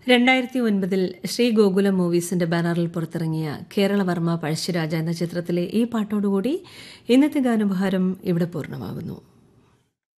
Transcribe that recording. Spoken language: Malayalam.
2009 ശ്രീ ഗോകുലം മൂവീസിന്റെ ബാനറിൽ പുറത്തിറങ്ങിയ കേരളവർമ്മ പഴശ്ശിരാജ എന്ന ചിത്രത്തിലെ ഈ പാട്ടോടുകൂടി ഇന്നത്തെ ഗാനോപഹാരം ഇവിടെ പൂർണ്ണമാകുന്നു.